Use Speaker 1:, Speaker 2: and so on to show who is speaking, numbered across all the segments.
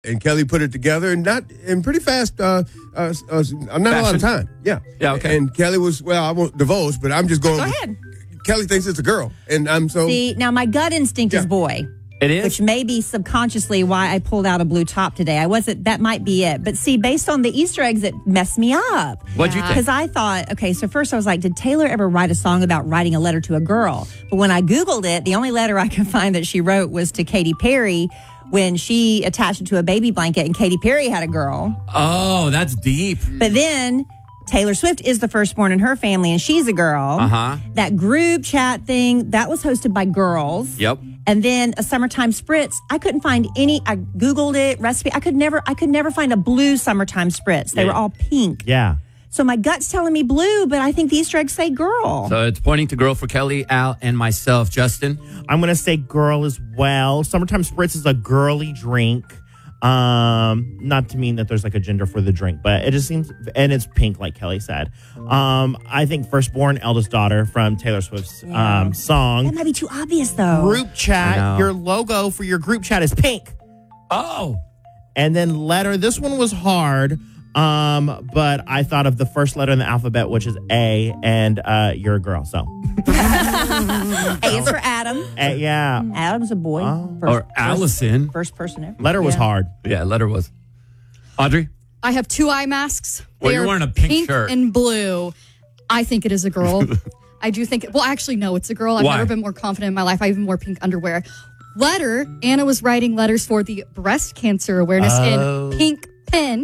Speaker 1: And Kelly put it together and pretty fast. Not a lot of time. Yeah.
Speaker 2: Yeah. Okay.
Speaker 1: And Kelly was I won't divulge, but I'm just going.
Speaker 3: Go ahead.
Speaker 1: Kelly thinks it's a girl, and I'm so.
Speaker 3: See, now my gut instinct is boy.
Speaker 2: It is?
Speaker 3: Which may be subconsciously why I pulled out a blue top today. That might be it. But see, based on the Easter eggs, it messed me up.
Speaker 2: What'd you think?
Speaker 3: Because I thought, okay, so first I was like, did Taylor ever write a song about writing a letter to a girl? But when I Googled it, the only letter I could find that she wrote was to Katy Perry when she attached it to a baby blanket and Katy Perry had a girl.
Speaker 2: Oh, that's deep.
Speaker 3: But then Taylor Swift is the firstborn in her family and she's a girl.
Speaker 2: Uh-huh.
Speaker 3: That group chat thing, that was hosted by girls.
Speaker 2: Yep.
Speaker 3: And then a summertime spritz. I couldn't find any. I Googled it, recipe. I could never find a blue summertime spritz. They were all pink.
Speaker 4: Yeah.
Speaker 3: So my gut's telling me blue, but I think the Easter eggs say girl.
Speaker 2: So it's pointing to girl for Kelly, Al, and myself. Justin?
Speaker 4: I'm going to say girl as well. Summertime Spritz is a girly drink. Not to mean that there's like a gender for the drink, but it just seems, and it's pink, like Kelly said. I think firstborn, eldest daughter from Taylor Swift's song.
Speaker 3: That might be too obvious, though.
Speaker 4: Group chat, your logo for your group chat is pink.
Speaker 2: Oh.
Speaker 4: And then letter, this one was hard. But I thought of the first letter in the alphabet, which is A, and you're a girl, so.
Speaker 3: A is for Adam.
Speaker 4: Yeah.
Speaker 3: Adam's a boy.
Speaker 2: Or Allison.
Speaker 3: First person ever.
Speaker 4: Letter was hard.
Speaker 2: Yeah, letter was. Audrey?
Speaker 5: I have 2 eye masks.
Speaker 2: Well, you're
Speaker 5: They're
Speaker 2: wearing a pink shirt.
Speaker 5: and blue. I think it is a girl. I do think, well, actually, no, it's a girl. I've
Speaker 2: Why?
Speaker 5: never been more confident in my life. I even wore pink underwear. Letter, Anna was writing letters for the breast cancer awareness in pink pen.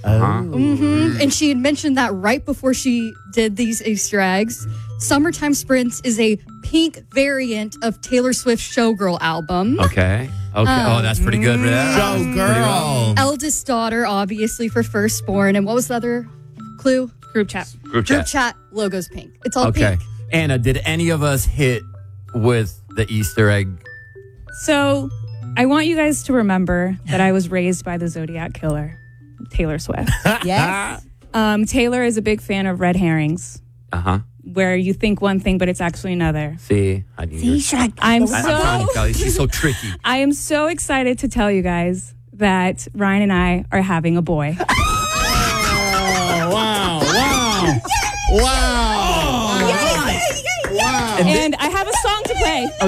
Speaker 5: And she had mentioned that right before she did these Easter eggs. Summertime Sprints is a pink variant of Taylor Swift's Showgirl album.
Speaker 2: Okay. Oh, that's pretty good.
Speaker 4: Showgirl.
Speaker 5: Eldest daughter, obviously, for firstborn. And what was the other clue?
Speaker 6: Group chat.
Speaker 2: Group
Speaker 5: Group
Speaker 2: chat.
Speaker 5: chat logo's pink. It's all
Speaker 2: Okay.
Speaker 5: pink.
Speaker 2: Anna, did any of us hit with the Easter egg?
Speaker 6: So I want you guys to remember that I was raised by the Zodiac Killer, Taylor Swift.
Speaker 3: Yes.
Speaker 6: Taylor is a big fan of red herrings,
Speaker 2: Uh-huh.
Speaker 6: where you think one thing, but it's actually another.
Speaker 2: See? I knew you were-
Speaker 6: I'm
Speaker 2: I'm trying to tell you, she's so tricky.
Speaker 6: I am so excited to tell you guys that Ryan and I are having a boy.
Speaker 4: Wow. Wow.
Speaker 6: And I have a song to play.